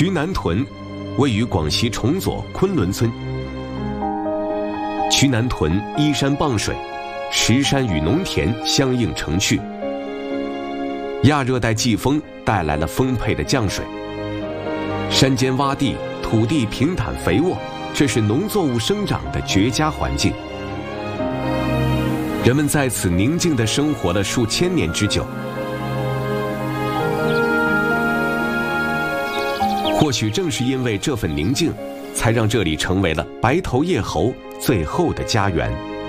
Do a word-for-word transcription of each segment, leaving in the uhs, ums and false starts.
渠南屯位于广西崇左昆仑村。渠南屯依山傍水，石山与农田相映成趣。亚热带季风带来了丰沛的降水，山间洼地，土地平坦肥沃，这是农作物生长的绝佳环境。人们在此宁静地生活了数千年之久。或许正是因为这份宁静，才让这里成为了白头叶猴最后的家园。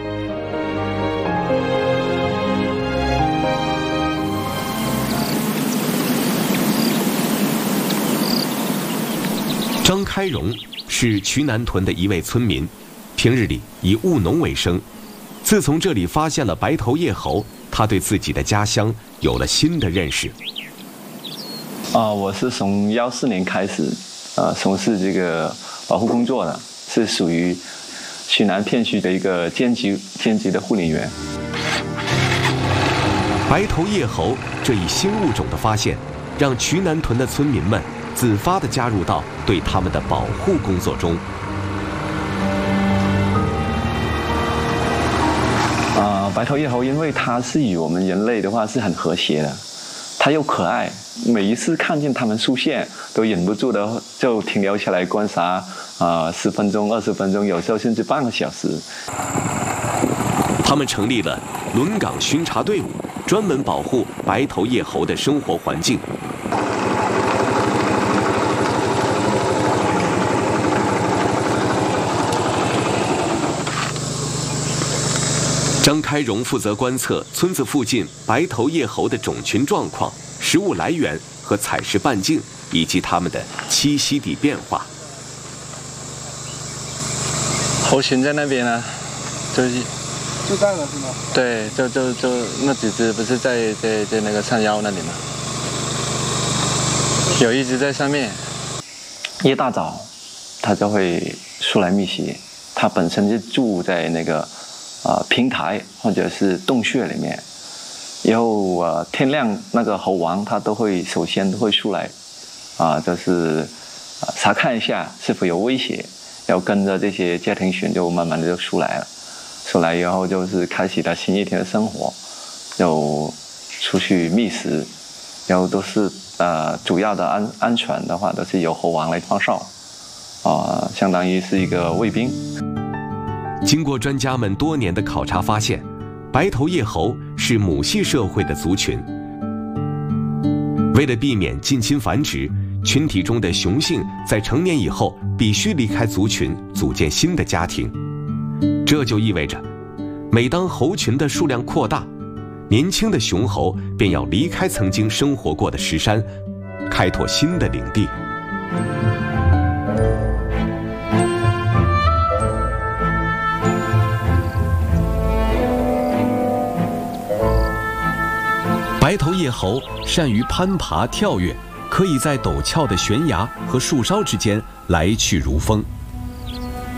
张开荣是渠南屯的一位村民，平日里以务农为生。自从这里发现了白头叶猴，他对自己的家乡有了新的认识。 啊、呃，我是从幺四年开始，呃，从事这个保护工作的，是属于渠南片区的一个兼职兼职的护林员。 白头叶猴这一新物种的发现，让渠南屯的村民们自发地加入到对他们的保护工作中。 啊、呃，白头叶猴因为它是与我们人类的话是很和谐的，它又可爱，每一次看见它们出现，都忍不住的就停留下来观察，啊、呃，十分钟、二十分钟，有时候甚至半个小时。 他们成立了轮岗巡查队伍，专门保护白头叶猴的生活环境。张开荣负责观测村子附近白头叶猴的种群状况、食物来源和采食半径，以及它们的栖息地变化。 猴群在那边呢，就是就在了是吗？ 对，就就就那几只不是在在在那个山腰那里吗？有一只在上面。 一大早，它就会出来觅食。它本身就住在那个啊、呃、平台或者是洞穴里面。以后呃天亮，那个猴王它都会首先都会出来，啊、呃、就是啊、呃、查看一下是否有威胁，然后跟着这些家庭群就慢慢的就出来了。出来以后就是开启了新一天的生活，就出去觅食，然后都是呃主要的安安全的话都是由猴王来放哨，啊、呃，相当于是一个卫兵。 经过专家们多年的考察发现，白头叶猴是母系社会的族群。为了避免近亲繁殖，群体中的雄性在成年以后必须离开族群，组建新的家庭。这就意味着，每当猴群的数量扩大，年轻的雄猴便要离开曾经生活过的石山，开拓新的领地。白头叶猴善于攀爬跳跃，可以在陡峭的悬崖和树梢之间来去如风。